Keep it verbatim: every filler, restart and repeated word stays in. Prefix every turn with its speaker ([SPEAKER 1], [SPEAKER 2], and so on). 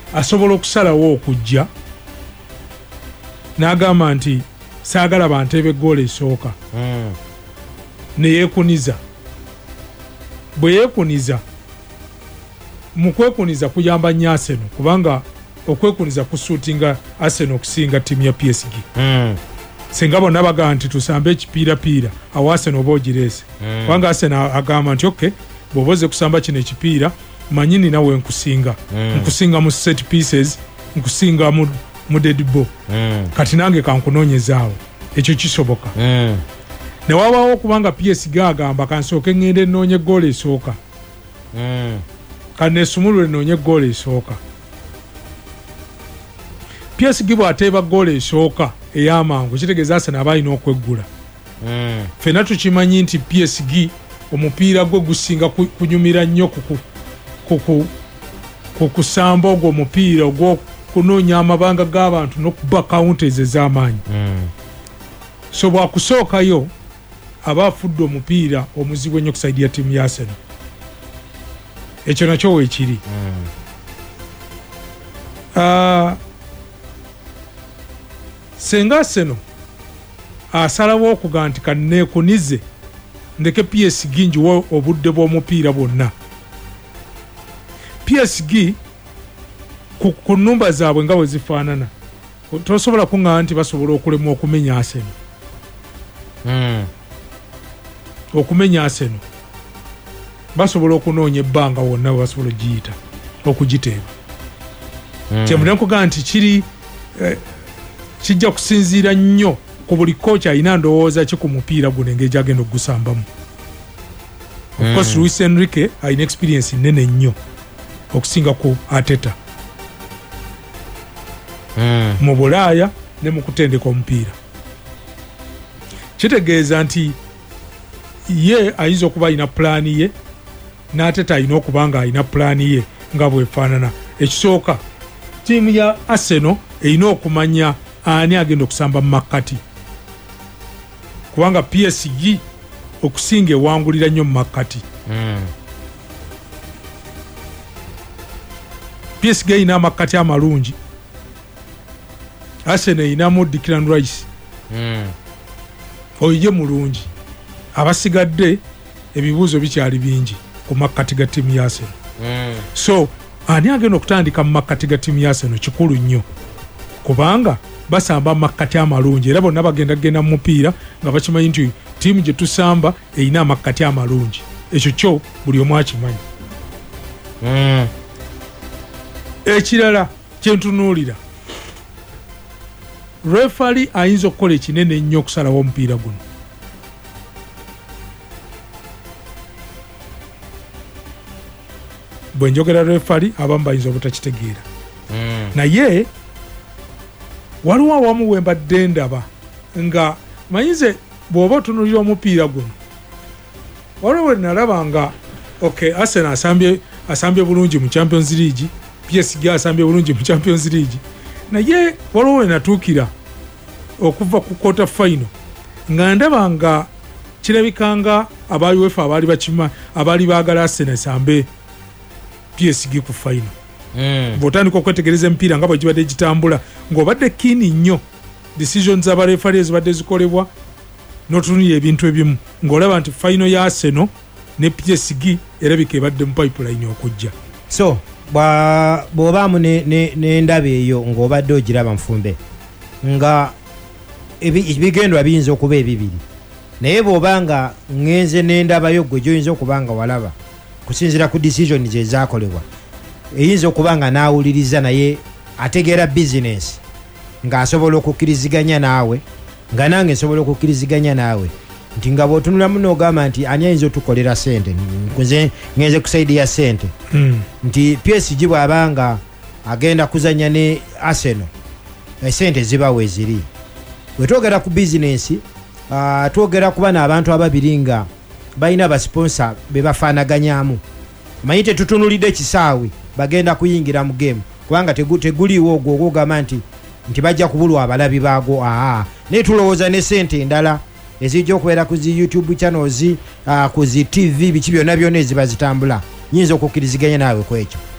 [SPEAKER 1] asobola okusalawo okujja n'agamba nti saagala banteebe goal esooka
[SPEAKER 2] mm.
[SPEAKER 1] ne yeekuniza. Bwe yeekuniza mu kwekuniza kuyamba nnyo Arsenal kubanga okwekuniza kusuutinga Arsenal okusinga ttiimu ya P S G.
[SPEAKER 2] Mm.
[SPEAKER 1] Singa bonna bagamba nti tusambe ekipiirapiira awo Arsenal oba ogireese
[SPEAKER 2] mm.
[SPEAKER 1] kubanga Arsenal agamba nti oke bw'oba oze kusamba kino ekipiira manyi nina we nkusinga mm. nkusinga mu set pieces nkusinga mu, mu dead ball
[SPEAKER 2] mm.
[SPEAKER 1] kati nange kankunoonyezaawo ekyo kisoboka
[SPEAKER 2] mm.
[SPEAKER 1] ne wabaawo okubanga P S G agamba kansooke ngende ennoonye goal esooka
[SPEAKER 2] mm.
[SPEAKER 1] kaneesumulule ennoonye goal esooka. P S G bw'ateeba goal esooka ey'amangu kitegeeza Arsenal aba alina okweggula
[SPEAKER 2] mm.
[SPEAKER 1] ffenna tukimanyi nti P S G omupiira gwe gusinga kunyumira nnyo ku kusamba ogwo omupiira ogw'okunoonya amabanga g'abantu n'okuba counters ez'amaanyi
[SPEAKER 2] mm.
[SPEAKER 1] so bwakusookayo aba afudde omupiira omuzibu ennyo kusaidia ya ttiimu ya Arsenal. Ekyo nakyo weekiri
[SPEAKER 2] mm.
[SPEAKER 1] uh, senga Arsenal asalawo okuga nti kanneekunize ndeke P S G njiwa obudde bw'omupiira bwonna. P S G ku, ku nnumba zaabwe nga bwe zifaanana tosobola kuŋŋamba nti basobola okulemwa okumenya Arsenal
[SPEAKER 2] mm.
[SPEAKER 1] okumenya Arsenal basobola okunoonya ebbanga wonna bwe basobola ogiyita okugiteeba
[SPEAKER 2] mm.
[SPEAKER 1] kyemulina nkugamba nti kiri eh, kijja kusinziira nnyo ku buli kocha alina ndowooza ki ku mupiira guno engeri gyagenda okugusambamu. Of course mm. Luis Enrique alina experience nnene nnyo okusinga ku Arteta
[SPEAKER 2] mm.
[SPEAKER 1] mu Bulaaya ne mu kutendeka omupiira. Kitegeeza nti ye ayinza okuba alina pulaani ye n'Arteta alina okuba nga alina pulaani ye nga bwefaanana. Ekisooka ttiimu ya Arsenal erina okumanya ani agenda okusamba mu makkati kubanga P S G okusinga ewangulira nnyo mu makkati
[SPEAKER 2] mm.
[SPEAKER 1] P S G erina amakkati amalungi Arsenal erinamu Declan Rice
[SPEAKER 2] mm.
[SPEAKER 1] oye mulungi abasigadde ebibuuzo bikyali bingi ku makkati ga ttiimu ya Arsenal
[SPEAKER 2] mm.
[SPEAKER 1] so ani agenda okutandika mu makkati ga ttiimu ya Arsenal kikulu nnyo kubanga basamba makkati amalungi era bonna bagenda genda mu mupiira nga bakimanyi nti ttiimu gye tusamba erina amakkati amalungi. Ekyo kyo buli omu akimanyi
[SPEAKER 2] mm.
[SPEAKER 1] ekirala kyentunuulira refali ayinza okukola ekinene ennyo okusalawo omupiira guno. Bwe njogera refali abamu bayinza obutakitegeera
[SPEAKER 2] mm.
[SPEAKER 1] naye waliwo awamu we mbadde ndaba nga manyize bw'oba otunuulira omupiira guno waliwo we nalaba nga okay Arsenal asambye, asambye bulungi mu Champions League, P S G asambye bulungi mu Champions League, naye waliwo we natuukira okuva ku quarter final nga ndaba nga kirabikanga aba UEFA abaali bakima abaali baagala Arsenal esambe P S G ku final
[SPEAKER 2] mm.
[SPEAKER 1] bw'otandika okwetegereza emipiira nga bwe gibadde gitambula ng'obadde kiini nnyo decisions abarefali ezibadde zikolebwa n'otunuulira ebintu ebimu ng'olaba nti final ya Arsenal ne P S G erabika ebadde mu pipeline okujja.
[SPEAKER 2] So bw'obaamu n'endaba eyo ng'obadde ogiraba nfumbe nga ebigendwa biyinza okuba ebibiri naye bw'oba nga ŋŋenze n'endabayo gwe gyoyinza okuba nga walaba kusinziira ku decisions ezaakolebwa eyinza okuba nga naawuliriza naye ategeera bizinesi ng'asobola okukkiriziganya naawe nga nange nsobola okukkiriziganya naawe nti nga bw'otunulamu n'ogamba nti ani ayinza otukolera ssente nze ŋŋenze ku saidi ya ssente
[SPEAKER 1] mm.
[SPEAKER 2] nti P S G bw'aba nga agenda kuzanya ne Arsenal essente ziba weeziri. Bwe twogera ku bizinesi uh, twogera ku bano abantu ababiri nga balina abasponsa be bafaanaganyaamu manyi tetutunulidde ekisaawe bagenda kuyingira mu game kubanga teguliiwo ogwo ogwogamba nti nti bajja kubulwa abalabi baago aa naye tulowooza ne ssente endala ezijja okubeera ku zi YouTube channels uh, ku zi T V biki byonna byonna eziba zitambula nyinza okukkiriziganya naawe ku ekyo.